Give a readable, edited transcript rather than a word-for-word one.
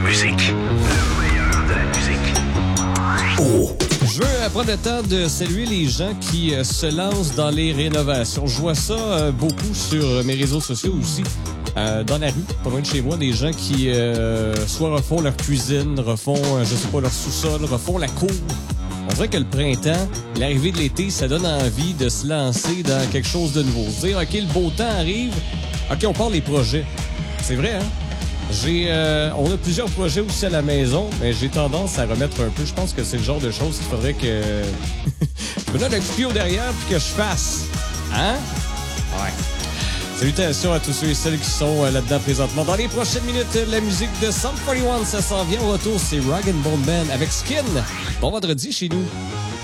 musique. Le meilleur de la musique. Oh! Je veux prendre le temps de saluer les gens qui se lancent dans les rénovations. Je vois ça beaucoup sur mes réseaux sociaux aussi. Dans la rue, pas loin de chez moi, des gens qui soit refont leur cuisine, refont, je sais pas, leur sous-sol, refont la cour. On dirait que le printemps, l'arrivée de l'été, ça donne envie de se lancer dans quelque chose de nouveau. Se dire, OK, le beau temps arrive, OK, on part les projets. C'est vrai, hein? On a plusieurs projets aussi à la maison, mais j'ai tendance à remettre un peu. Je pense que c'est le genre de choses qu'il faudrait que je me donne un petit pied au derrière puis que je fasse. Hein? Ouais. Salutations à tous ceux et celles qui sont là-dedans présentement. Dans les prochaines minutes, la musique de Sum 41, ça s'en vient au retour. C'est Rag & Bone Man avec Skin. Bon vendredi chez nous.